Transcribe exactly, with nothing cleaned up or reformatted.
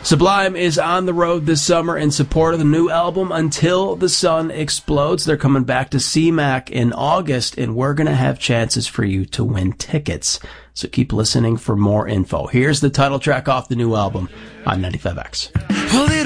Sublime is on the road this summer in support of the new album, Until the Sun Explodes. They're coming back to C MAC in August, and we're going to have chances for you to win tickets. So keep listening for more info. Here's the title track off the new album on ninety-five X.